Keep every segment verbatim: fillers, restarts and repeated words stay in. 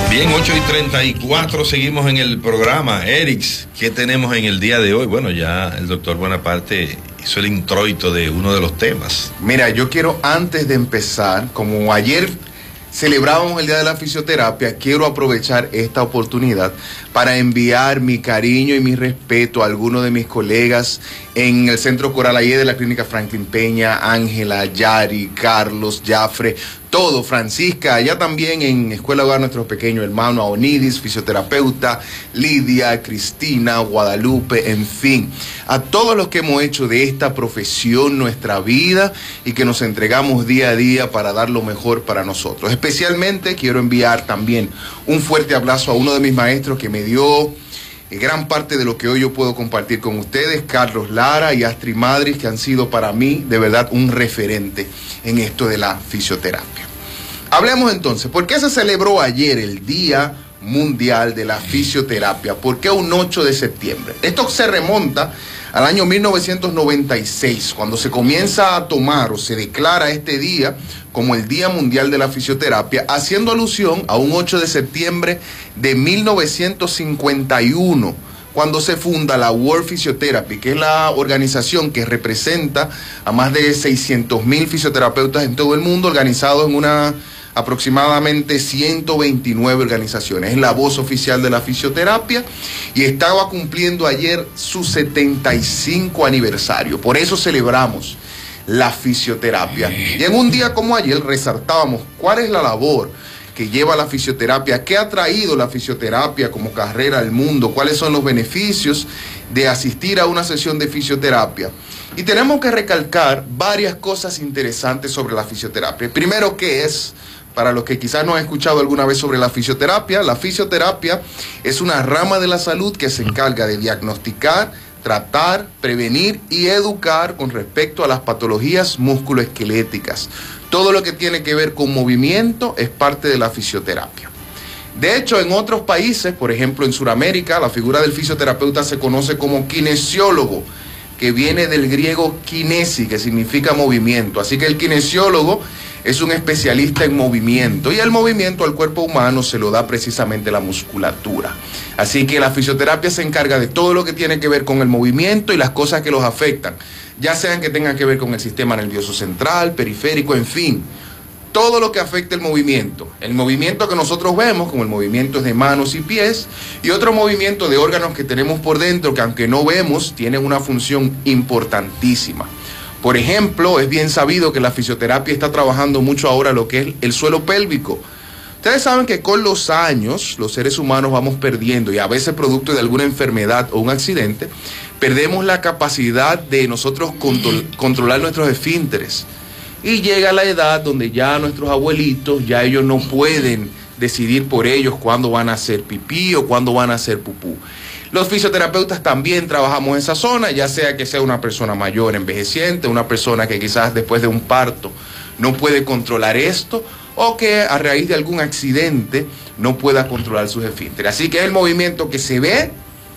Bien, ocho y treinta y cuatro, seguimos en el programa. Erix, ¿qué tenemos en el día de hoy? Bueno, ya el doctor Bonaparte hizo el introito de uno de los temas. Mira, yo quiero, antes de empezar, como ayer celebrábamos el Día de la Fisioterapia, quiero aprovechar esta oportunidad para enviar mi cariño y mi respeto a algunos de mis colegas en el Centro Coral Ayer de la Clínica Franklin Peña, Ángela, Yari, Carlos, Jafre, todo, Francisca, allá también en Escuela Hogar Nuestro Pequeño Hermano, Aonidis, fisioterapeuta, Lidia, Cristina, Guadalupe, en fin, a todos los que hemos hecho de esta profesión nuestra vida y que nos entregamos día a día para dar lo mejor para nosotros. Especialmente quiero enviar también un fuerte abrazo a uno de mis maestros que me dio gran parte de lo que hoy yo puedo compartir con ustedes, Carlos Lara y Astrid Madrid, que han sido para mí de verdad un referente en esto de la fisioterapia. Hablemos entonces, ¿por qué se celebró ayer el Día Mundial de la Fisioterapia? ¿Por qué un ocho de septiembre? Esto se remonta al año mil novecientos noventa y seis, cuando se comienza a tomar o se declara este día como el Día Mundial de la Fisioterapia, haciendo alusión a un ocho de septiembre de mil novecientos cincuenta y uno, cuando se funda la World Physiotherapy, que es la organización que representa a más de seiscientos mil fisioterapeutas en todo el mundo, organizados en una aproximadamente ciento veintinueve organizaciones. Es la voz oficial de la fisioterapia y estaba cumpliendo ayer su setenta y cinco aniversario. Por eso celebramos la fisioterapia. Y en un día como ayer resaltábamos cuál es la labor que lleva la fisioterapia, qué ha traído la fisioterapia como carrera al mundo, cuáles son los beneficios de asistir a una sesión de fisioterapia. Y tenemos que recalcar varias cosas interesantes sobre la fisioterapia. Primero, ¿qué es? Para los que quizás no han escuchado alguna vez sobre la fisioterapia, la fisioterapia es una rama de la salud que se encarga de diagnosticar, tratar, prevenir y educar con respecto a las patologías musculoesqueléticas. Todo lo que tiene que ver con movimiento es parte de la fisioterapia. De hecho, en otros países, por ejemplo en Sudamérica, la figura del fisioterapeuta se conoce como kinesiólogo, que viene del griego kinesi, que significa movimiento. Así que el kinesiólogo es un especialista en movimiento y el movimiento al cuerpo humano se lo da precisamente la musculatura. Así que la fisioterapia se encarga de todo lo que tiene que ver con el movimiento y las cosas que los afectan, ya sean que tengan que ver con el sistema nervioso central, periférico, en fin, todo lo que afecta el movimiento. El movimiento que nosotros vemos, como el movimiento de manos y pies, y otro movimiento de órganos que tenemos por dentro, que aunque no vemos, tienen una función importantísima. Por ejemplo, es bien sabido que la fisioterapia está trabajando mucho ahora lo que es el suelo pélvico. Ustedes saben que con los años los seres humanos vamos perdiendo, y a veces producto de alguna enfermedad o un accidente, perdemos la capacidad de nosotros control, controlar nuestros esfínteres. Y llega la edad donde ya nuestros abuelitos, ya ellos no pueden decidir por ellos cuándo van a hacer pipí o cuándo van a hacer pupú. Los fisioterapeutas también trabajamos en esa zona, ya sea que sea una persona mayor, envejeciente, una persona que quizás después de un parto no puede controlar esto, o que a raíz de algún accidente no pueda controlar sus esfínteres. Así que es el movimiento que se ve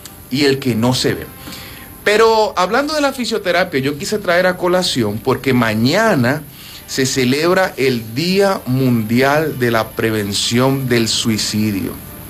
y el que no se ve. Pero hablando de la fisioterapia, yo quise traer a colación porque mañana se celebra el Día Mundial de la Prevención del Suicidio.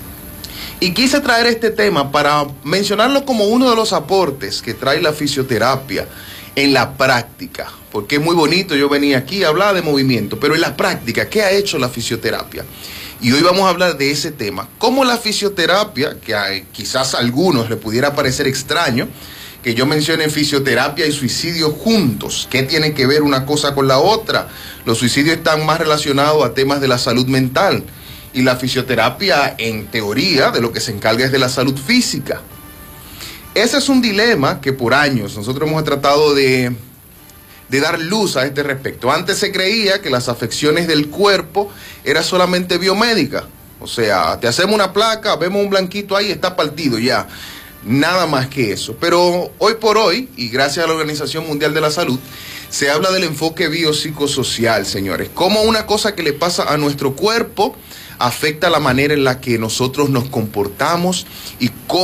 Y quise traer este tema para mencionarlo como uno de los aportes que trae la fisioterapia en la práctica. Porque es muy bonito, yo venía aquí a hablar de movimiento, pero en la práctica, ¿qué ha hecho la fisioterapia? Y hoy vamos a hablar de ese tema. Cómo la fisioterapia, que a, quizás a algunos le pudiera parecer extraño, que yo mencione fisioterapia y suicidio juntos. ¿Qué tiene que ver una cosa con la otra? Los suicidios están más relacionados a temas de la salud mental. Y la fisioterapia, en teoría, de lo que se encarga es de la salud física. Ese es un dilema que por años nosotros hemos tratado de, de dar luz a este respecto. Antes se creía que las afecciones del cuerpo era solamente biomédica. O sea, te hacemos una placa, vemos un blanquito ahí, está partido ya. Nada más que eso. Pero hoy por hoy, y gracias a la Organización Mundial de la Salud, se habla del enfoque biopsicosocial, señores. Cómo una cosa que le pasa a nuestro cuerpo afecta la manera en la que nosotros nos comportamos y cómo